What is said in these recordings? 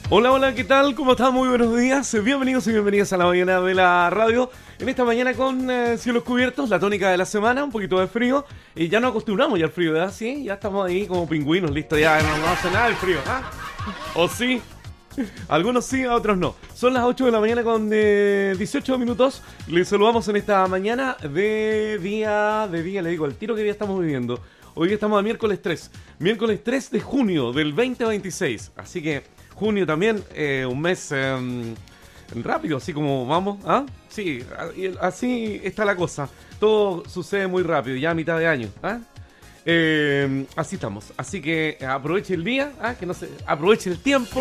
Hola, hola, ¿qué tal? ¿Cómo están? Muy buenos días. Bienvenidos y bienvenidas a la mañana de la radio. En esta mañana con cielos cubiertos, la tónica de la semana, un poquito de frío. Y ya nos acostumbramos ya al frío, ¿verdad? Sí, ya estamos ahí como pingüinos, listos, ya no hace nada el frío, ¿ah? ¿O sí? Algunos sí, a otros no. Son las 8 de la mañana con 18 minutos. Les saludamos en esta mañana de día, le digo, el tiro que día estamos viviendo. Hoy estamos a miércoles 3 de junio del 2026. Así que junio también, un mes rápido, así como vamos, ¿ah? Sí, así está la cosa. Todo sucede muy rápido, ya a mitad de año, ¿ah? Así estamos. Así que aproveche el día, que no se aproveche el tiempo,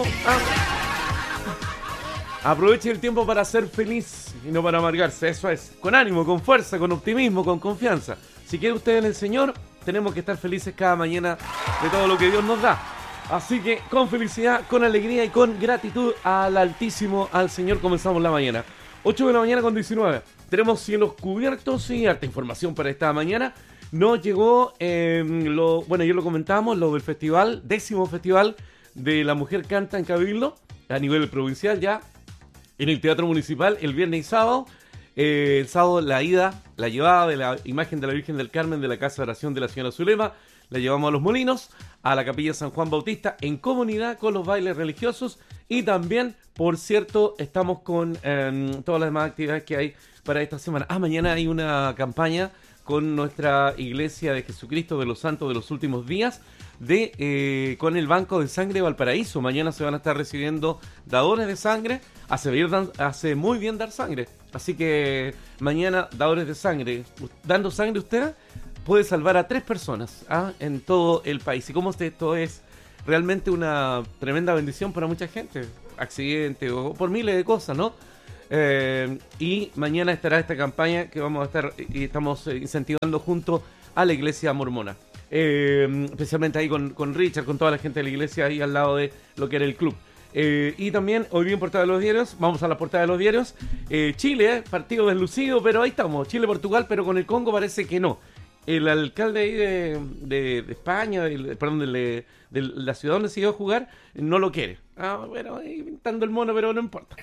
aproveche el tiempo para ser feliz y no para amargarse. Eso es, con ánimo, con fuerza, con optimismo, con confianza. Si quiere usted en el Señor, tenemos que estar felices cada mañana de todo lo que Dios nos da. Así que con felicidad, con alegría y con gratitud al Altísimo, al Señor, comenzamos la mañana. 8 de la mañana con 19. Tenemos cielos cubiertos y harta información para esta mañana. Nos llegó, bueno, ya lo comentábamos, lo del festival, 10º festival de La Mujer Canta en Cabildo, a nivel provincial ya, en el Teatro Municipal, el viernes y sábado. El sábado la llevada de la imagen de la Virgen del Carmen de la Casa de Oración de la Señora Zulema, la llevamos a Los Molinos, a la Capilla San Juan Bautista, en comunidad con los bailes religiosos y también, por cierto, estamos con todas las demás actividades que hay para esta semana. Mañana hay una campaña con nuestra Iglesia de Jesucristo de los Santos de los Últimos Días, con el Banco de Sangre de Valparaíso. Mañana se van a estar recibiendo dadores de sangre. Hace muy bien dar sangre. Así que mañana, dadores de sangre. Dando sangre usted puede salvar a 3 personas en todo el país. Y como esto es realmente una tremenda bendición para mucha gente. Accidente o por miles de cosas, ¿no? Y mañana estará esta campaña que vamos a estar y estamos incentivando junto a la Iglesia Mormona. Especialmente ahí con Richard, con toda la gente de la iglesia ahí al lado de lo que era el club. Y también hoy bien portada de los diarios, vamos a la portada de los diarios. Chile, partido deslucido, pero ahí estamos. Chile-Portugal, pero con el Congo parece que no. El alcalde ahí de España, de la ciudad donde se iba a jugar, no lo quiere. Bueno, ahí pintando el mono, pero no importa.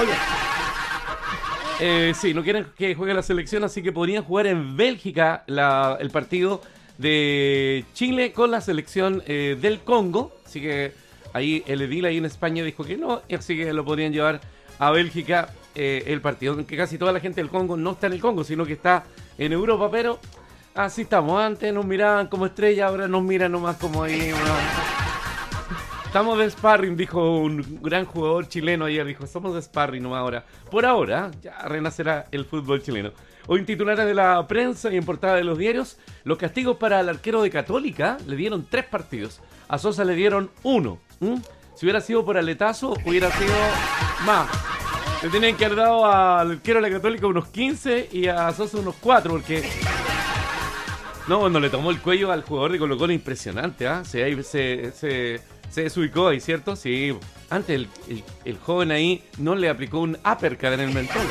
Sí, no quieren que juegue la selección, así que podrían jugar en Bélgica el partido de Chile con la selección del Congo. Así que ahí el edil ahí en España dijo que no, así que lo podrían llevar a Bélgica el partido. Aunque casi toda la gente del Congo no está en el Congo, sino que está en Europa, pero así estamos. Antes nos miraban como estrella, ahora nos miran nomás como ahí. Estamos de sparring, dijo un gran jugador chileno ayer. Dijo, somos de sparring nomás ahora. Por ahora, ya renacerá el fútbol chileno. Hoy en titulares de la prensa y en portada de los diarios, los castigos para el arquero de Católica le dieron 3 partidos. A Sosa le dieron 1. Si hubiera sido por aletazo, hubiera sido más. Le tienen que haber dado al arquero de la Católica unos 15 y a Sosa unos 4, porque... No, cuando le tomó el cuello al jugador de Colo-Colo, impresionante, Sí, ahí se desubicó ahí, ¿cierto? Sí, antes el joven ahí no le aplicó un uppercut en el mentón.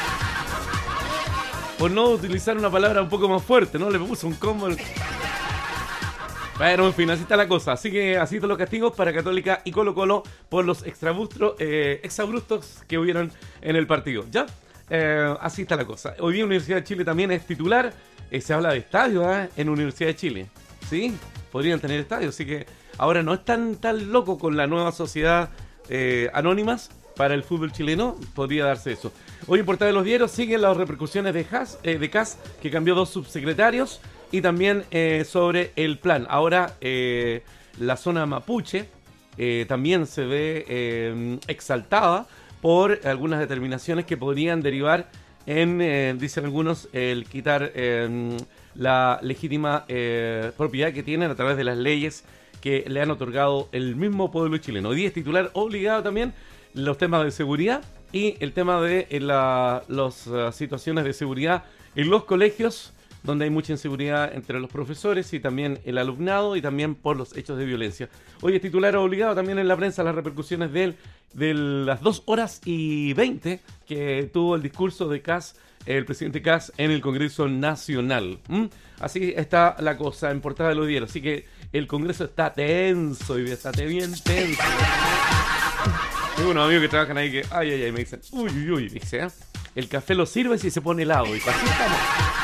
Por no utilizar una palabra un poco más fuerte, ¿no? Le puso un combo. Bueno, en fin, así está la cosa. Así que así están los castigos para Católica y Colo-Colo por los exabruptos que hubieron en el partido. ¿Ya? Así está la cosa. Hoy día Universidad de Chile también es titular. Se habla de estadios en Universidad de Chile. ¿Sí? Podrían tener estadios, así que ahora no es tan loco con la nueva sociedad anónimas para el fútbol chileno, podría darse eso. Hoy en portada de los diarios siguen las repercusiones de CAS, que cambió 2 subsecretarios, y también sobre el plan. Ahora la zona mapuche también se ve exaltada por algunas determinaciones que podrían derivar en, dicen algunos, el quitar la legítima propiedad que tienen a través de las leyes que le han otorgado el mismo pueblo chileno. Hoy día es titular obligado también los temas de seguridad y el tema de las situaciones de seguridad en los colegios, donde hay mucha inseguridad entre los profesores y también el alumnado y también por los hechos de violencia. Hoy es titular obligado también en la prensa las repercusiones de las 2 horas y 20 que tuvo el discurso de CAS el presidente Kast en el Congreso Nacional. Así está la cosa en portada de los diarios. Así que el Congreso está tenso y está bien tenso. Tengo unos amigos que trabajan ahí que, ay, me dicen, uy, dice, el café lo sirves y se pone helado. Y así estamos.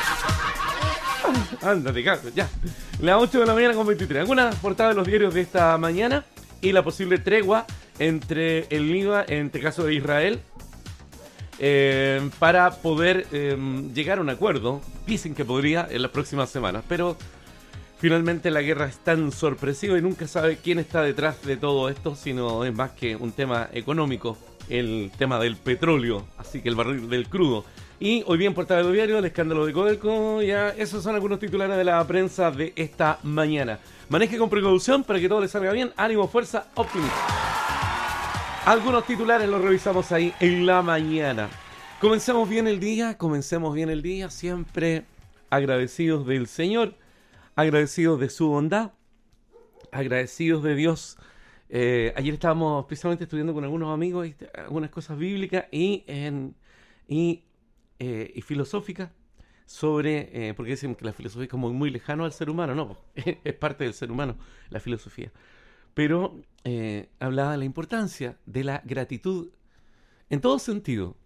Ándate, ya. Las 8 de la mañana con 23. Algunas portadas de los diarios de esta mañana y la posible tregua entre el Líbano, en este caso de Israel, para poder llegar a un acuerdo. Dicen que podría en las próximas semanas, pero finalmente la guerra es tan sorpresiva y nunca sabe quién está detrás de todo esto, sino es más que un tema económico, el tema del petróleo, así que el barril del crudo. Y hoy bien, portada de los diarios, el escándalo de Codelco. Ya, esos son algunos titulares de la prensa de esta mañana. Maneje con precaución para que todo le salga bien. Ánimo, fuerza, optimismo. Algunos titulares los revisamos ahí en la mañana. Comencemos bien el día, siempre agradecidos del Señor, agradecidos de su bondad, agradecidos de Dios. Ayer estábamos precisamente estudiando con algunos amigos algunas cosas bíblicas y filosóficas sobre, porque dicen que la filosofía es como muy lejano al ser humano. No, es parte del ser humano la filosofía, pero hablaba de la importancia de la gratitud en todo sentido,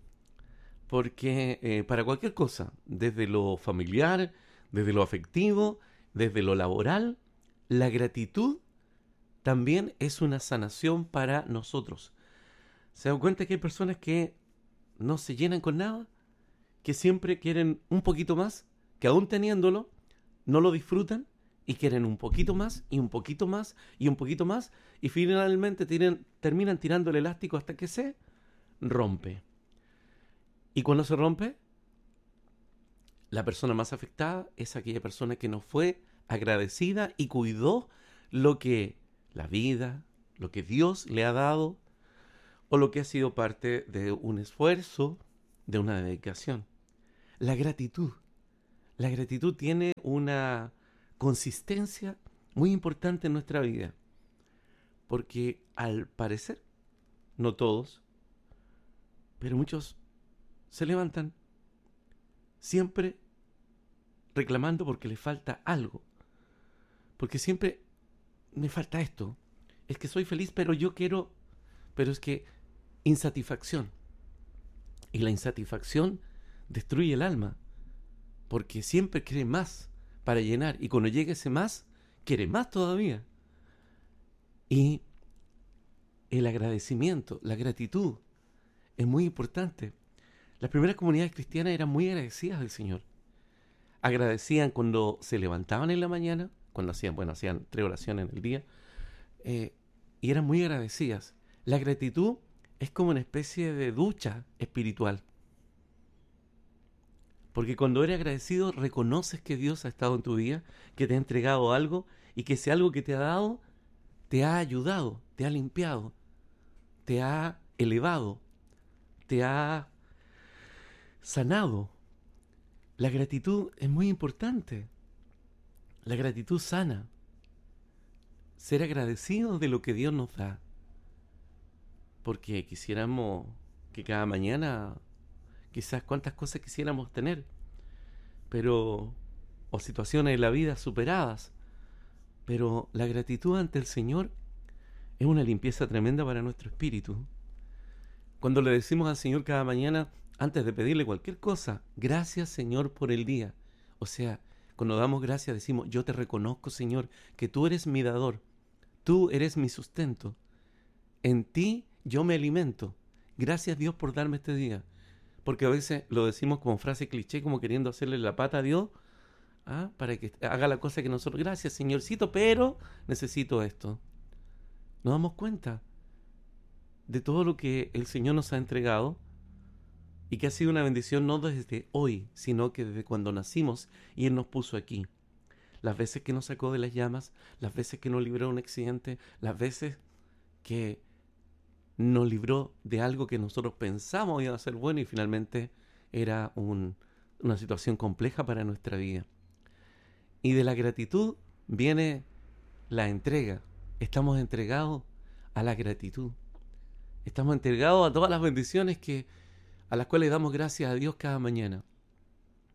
porque para cualquier cosa, desde lo familiar, desde lo afectivo, desde lo laboral, la gratitud también es una sanación para nosotros. ¿Se dan cuenta que hay personas que no se llenan con nada? Que siempre quieren un poquito más, que aún teniéndolo, no lo disfrutan y quieren un poquito más y un poquito más y un poquito más y finalmente terminan tirando el elástico hasta que se rompe. Y cuando se rompe, la persona más afectada es aquella persona que no fue agradecida y cuidó lo que la vida, lo que Dios le ha dado o lo que ha sido parte de un esfuerzo, de una dedicación. La gratitud tiene una consistencia muy importante en nuestra vida, porque al parecer, no todos, pero muchos se levantan siempre reclamando porque les falta algo, porque siempre me falta esto, es que soy feliz pero yo quiero, pero es que insatisfacción, y la insatisfacción destruye el alma, porque siempre quiere más para llenar, y cuando llega ese más, quiere más todavía. Y el agradecimiento, la gratitud, es muy importante. Las primeras comunidades cristianas eran muy agradecidas del Señor. Agradecían cuando se levantaban en la mañana, cuando hacían 3 oraciones en el día, y eran muy agradecidas. La gratitud es como una especie de ducha espiritual. Porque cuando eres agradecido, reconoces que Dios ha estado en tu vida, que te ha entregado algo y que ese algo que te ha dado te ha ayudado, te ha limpiado, te ha elevado, te ha sanado. La gratitud es muy importante. La gratitud sana. Ser agradecidos de lo que Dios nos da. Porque quisiéramos que cada mañana, quizás cuántas cosas quisiéramos tener, pero, o situaciones de la vida superadas, pero la gratitud ante el Señor es una limpieza tremenda para nuestro espíritu. Cuando le decimos al Señor cada mañana, antes de pedirle cualquier cosa, gracias Señor por el día. O sea, cuando damos gracias decimos, yo te reconozco Señor, que tú eres mi dador, tú eres mi sustento, en ti yo me alimento. Gracias Dios por darme este día. Porque a veces lo decimos como frase cliché, como queriendo hacerle la pata a Dios, para que haga la cosa que nosotros, gracias Señorcito, pero necesito esto. Nos damos cuenta de todo lo que el Señor nos ha entregado y que ha sido una bendición no desde hoy, sino que desde cuando nacimos y Él nos puso aquí. Las veces que nos sacó de las llamas, las veces que nos libró de un accidente, las veces que nos libró de algo que nosotros pensamos iba a ser bueno y finalmente era una situación compleja para nuestra vida. Y de la gratitud viene la entrega. Estamos entregados a la gratitud. Estamos entregados a todas las bendiciones a las cuales damos gracias a Dios cada mañana.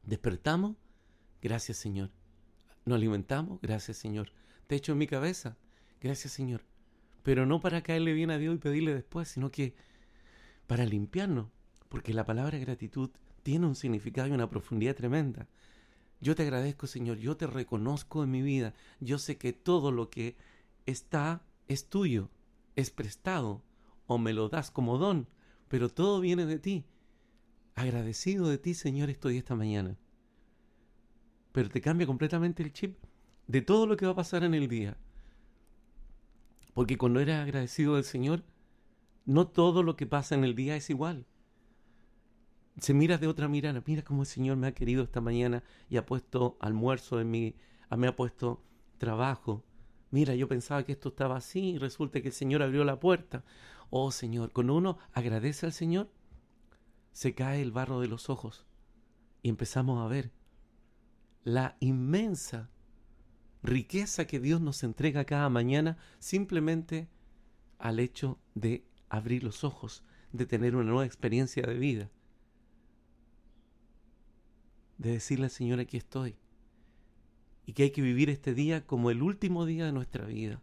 Despertamos, gracias Señor. Nos alimentamos, gracias Señor. Techo en mi cabeza, gracias Señor. Pero no para caerle bien a Dios y pedirle después, sino que para limpiarnos. Porque la palabra gratitud tiene un significado y una profundidad tremenda. Yo te agradezco, Señor, yo te reconozco en mi vida. Yo sé que todo lo que está es tuyo, es prestado o me lo das como don, pero todo viene de ti. Agradecido de ti, Señor, estoy esta mañana. Pero te cambia completamente el chip de todo lo que va a pasar en el día. Porque cuando eres agradecido del Señor, no todo lo que pasa en el día es igual. Se mira de otra mirada. Mira cómo el Señor me ha querido esta mañana y ha puesto almuerzo en mí, me ha puesto trabajo. Mira, yo pensaba que esto estaba así y resulta que el Señor abrió la puerta. Oh Señor, cuando uno agradece al Señor, se cae el barro de los ojos y empezamos a ver la inmensa riqueza que Dios nos entrega cada mañana simplemente al hecho de abrir los ojos, de tener una nueva experiencia de vida. De decirle al Señor, aquí estoy. Y que hay que vivir este día como el último día de nuestra vida.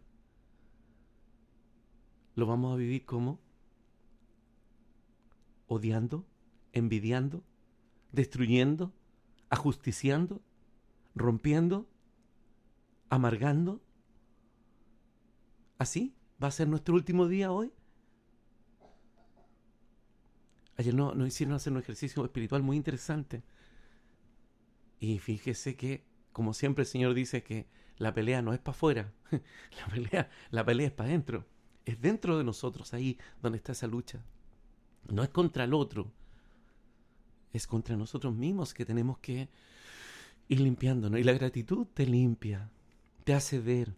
¿Lo vamos a vivir como? Odiando, envidiando, destruyendo, ajusticiando, rompiendo, amargando. ¿Así va a ser nuestro último día hoy? Ayer nos hicieron hacer un ejercicio espiritual muy interesante. Y fíjese que, como siempre el Señor dice que la pelea no es para afuera, la pelea es para adentro. Es dentro de nosotros, ahí donde está esa lucha. No es contra el otro, es contra nosotros mismos que tenemos que ir limpiándonos. Y la gratitud te limpia, te hace ver,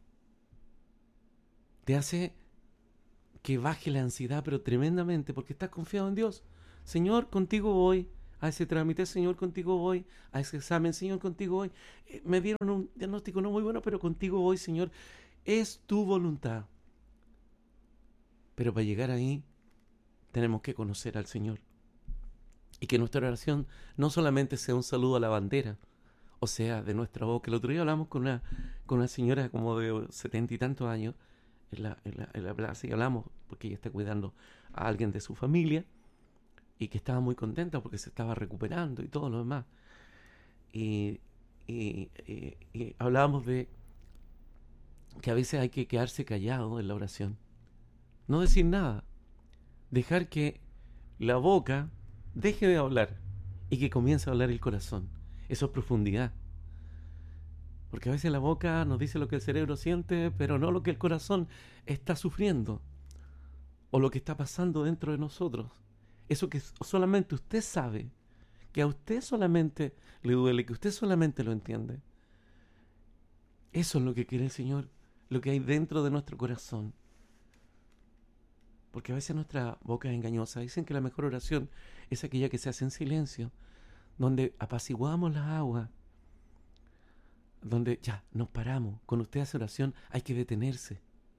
te hace que baje la ansiedad, pero tremendamente, porque estás confiado en Dios. Señor, contigo voy a ese trámite, Señor, contigo voy a ese examen, Señor, contigo voy. Me dieron un diagnóstico no muy bueno, pero contigo voy, Señor. Es tu voluntad. Pero para llegar ahí, tenemos que conocer al Señor. Y que nuestra oración no solamente sea un saludo a la bandera, o sea, de nuestra boca. El otro día hablamos con una señora como de 70 y tantos años, en la plaza, y hablamos porque ella está cuidando a alguien de su familia, y que estaba muy contenta porque se estaba recuperando y todo lo demás. Y hablábamos de que a veces hay que quedarse callado en la oración. No decir nada. Dejar que la boca deje de hablar y que comience a hablar el corazón. Eso es profundidad. Porque a veces la boca nos dice lo que el cerebro siente, pero no lo que el corazón está sufriendo o lo que está pasando dentro de nosotros. Eso que solamente usted sabe, que a usted solamente le duele, que usted solamente lo entiende. Eso es lo que quiere el Señor, lo que hay dentro de nuestro corazón. Porque a veces nuestra boca es engañosa. Dicen que la mejor oración es aquella que se hace en silencio, donde apaciguamos las aguas, donde ya nos paramos. Cuando usted hace oración hay que detenerse.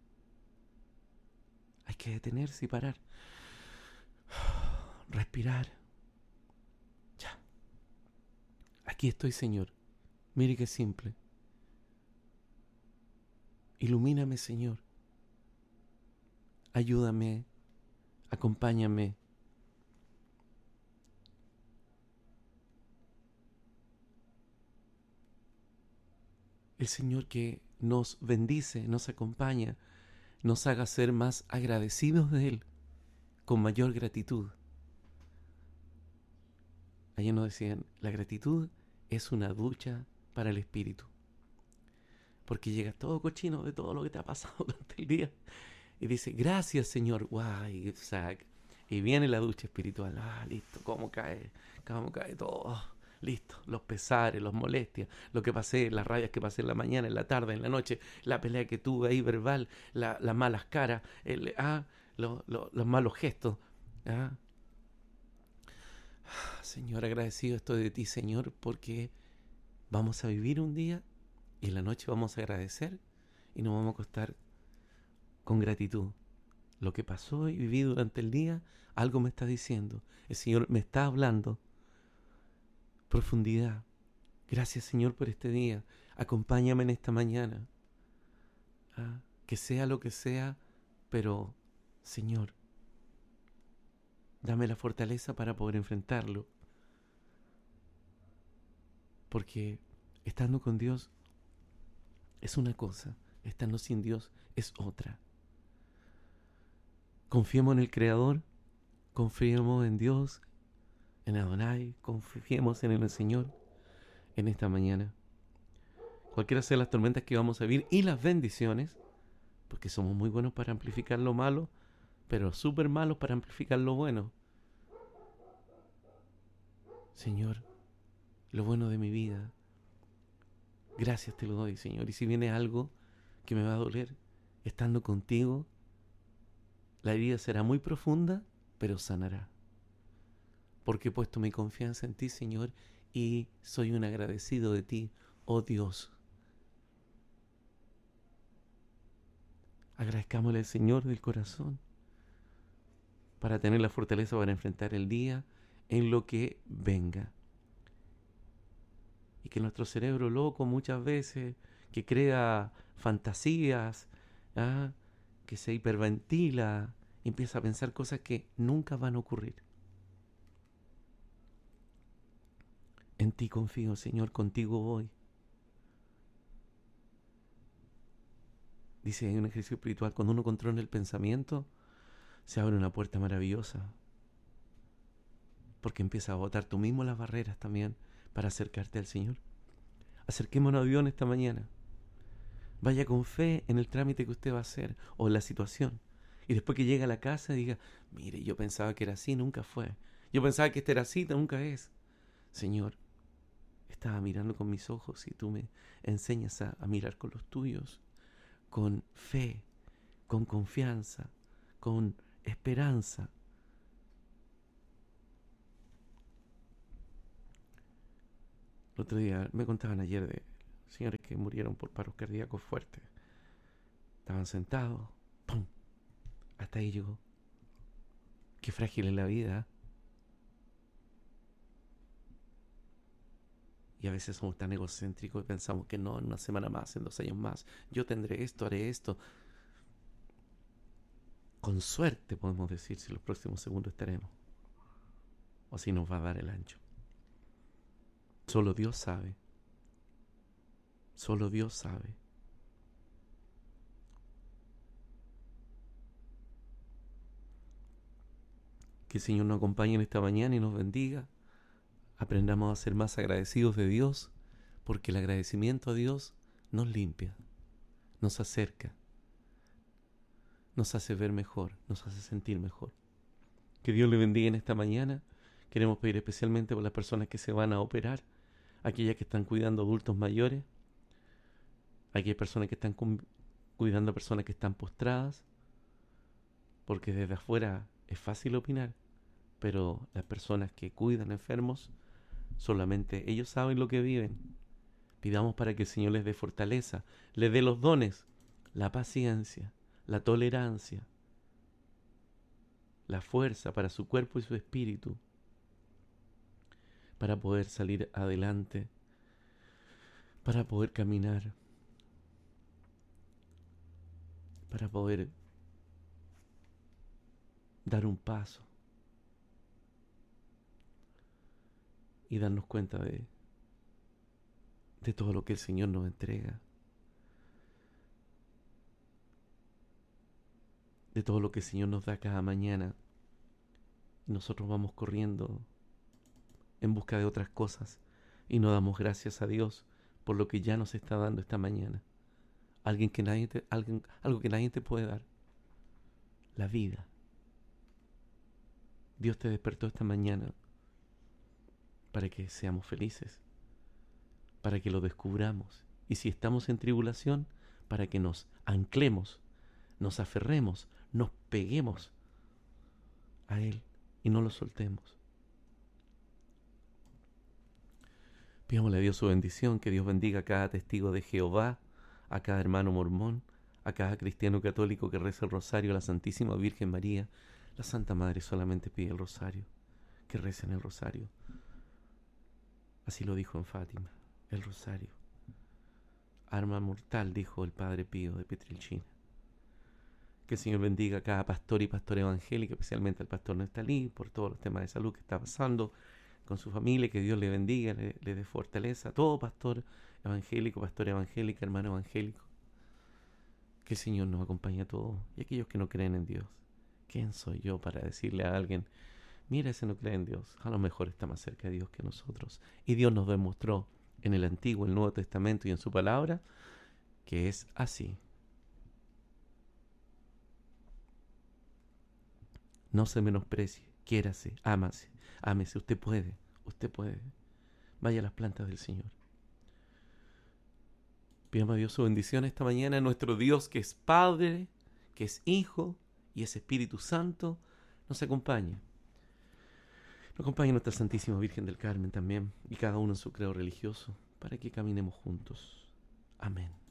Hay que detenerse y parar. Respirar. Ya. Aquí estoy, Señor. Mire qué simple. Ilumíname, Señor. Ayúdame. Acompáñame. El Señor que nos bendice, nos acompaña, nos haga ser más agradecidos de Él, con mayor gratitud. Ayer nos decían, la gratitud es una ducha para el espíritu. Porque llega todo cochino de todo lo que te ha pasado durante el día. Y dice, gracias Señor. Guay, Isaac. Y viene la ducha espiritual. Listo, cómo cae todo. Listo, los pesares, las molestias, lo que pasé, las rabias que pasé en la mañana, en la tarde, en la noche, la pelea que tuve ahí verbal, las malas caras, los malos gestos. Señor, agradecido estoy de ti, Señor, porque vamos a vivir un día y en la noche vamos a agradecer y nos vamos a acostar con gratitud. Lo que pasó y viví durante el día, algo me está diciendo. El Señor me está hablando. Profundidad. Gracias, Señor, por este día. Acompáñame en esta mañana. Que sea lo que sea, pero, Señor, dame la fortaleza para poder enfrentarlo. Porque estando con Dios es una cosa, estando sin Dios es otra. Confiemos en el Creador, confiemos en Dios, en Adonai, confiemos en el Señor en esta mañana. Cualquiera sean las tormentas que vamos a vivir y las bendiciones, porque somos muy buenos para amplificar lo malo, pero súper malos para amplificar lo bueno. Señor, lo bueno de mi vida, gracias te lo doy, Señor. Y si viene algo que me va a doler, estando contigo, la herida será muy profunda, pero sanará. Porque he puesto mi confianza en ti, Señor, y soy un agradecido de ti, oh Dios. Agradezcámosle al Señor del corazón para tener la fortaleza para enfrentar el día en lo que venga. Y que nuestro cerebro loco muchas veces, que crea fantasías, que se hiperventila, empieza a pensar cosas que nunca van a ocurrir. En ti confío, Señor, contigo voy. Dice, hay un ejercicio espiritual, cuando uno controla el pensamiento, se abre una puerta maravillosa. Porque empiezas a botar tú mismo las barreras también para acercarte al Señor. Acerquémonos a Dios esta mañana. Vaya con fe en el trámite que usted va a hacer o en la situación. Y después que llega a la casa diga, mire, yo pensaba que era así, nunca fue. Yo pensaba que este era así, nunca es. Señor, estaba mirando con mis ojos y tú me enseñas a mirar con los tuyos. Con fe, con confianza, con esperanza. El otro día me contaban ayer de señores que murieron por paros cardíacos fuertes. Estaban sentados, ¡pum! Hasta ahí llegó. Qué frágil es la vida. Y a veces somos tan egocéntricos y pensamos que no, en una semana más, en 2 años más, yo tendré esto, haré esto. Con suerte podemos decir si los próximos segundos estaremos. O si nos va a dar el ancho. Solo Dios sabe. Solo Dios sabe. Que el Señor nos acompañe en esta mañana y nos bendiga. Aprendamos a ser más agradecidos de Dios, porque el agradecimiento a Dios nos limpia, nos acerca, nos hace ver mejor, nos hace sentir mejor. Que Dios le bendiga en esta mañana. Queremos pedir especialmente por las personas que se van a operar, aquellas que están cuidando adultos mayores, aquellas personas que están cuidando a personas que están postradas, porque desde afuera es fácil opinar, pero las personas que cuidan enfermos, solamente ellos saben lo que viven. Pidamos para que el Señor les dé fortaleza, les dé los dones, la paciencia, la tolerancia, la fuerza para su cuerpo y su espíritu, para poder salir adelante, para poder caminar, para poder dar un paso y darnos cuenta de todo lo que el Señor nos entrega, de todo lo que el Señor nos da cada mañana. Y nosotros vamos corriendo en busca de otras cosas y no damos gracias a Dios por lo que ya nos está dando esta mañana. Algo que nadie te puede dar. La vida. Dios te despertó esta mañana para que seamos felices, para que lo descubramos. Y si estamos en tribulación, para que nos anclemos, nos aferremos, nos peguemos a Él y no lo soltemos. Pidámosle a Dios su bendición, que Dios bendiga a cada testigo de Jehová, a cada hermano mormón, a cada cristiano católico que reza el rosario, a la Santísima Virgen María. La Santa Madre solamente pide el rosario, que recen el rosario. Así lo dijo en Fátima. el rosario. Arma mortal, dijo el Padre Pío de Petrilchina. Que el Señor bendiga a cada pastor y pastora evangélica, especialmente al pastor Nestalí, por todos los temas de salud que está pasando con su familia. Que Dios le bendiga, le dé fortaleza a todo pastor evangélico, pastora evangélica, hermano evangélico. Que el Señor nos acompañe a todos. Y aquellos que no creen en Dios, ¿quién soy yo para decirle a alguien, mira, ese no cree en Dios? A lo mejor está más cerca de Dios que nosotros. Y Dios nos demostró en el Antiguo, el Nuevo Testamento y en su palabra que es así. No se menosprecie, quiérase, ámase, ámese. Usted puede, usted puede. Vaya a las plantas del Señor. Pidamos a Dios su bendición esta mañana. Nuestro Dios, que es Padre, que es Hijo y es Espíritu Santo, nos acompaña. Nos acompaña nuestra Santísima Virgen del Carmen también, y cada uno en su credo religioso, para que caminemos juntos. Amén.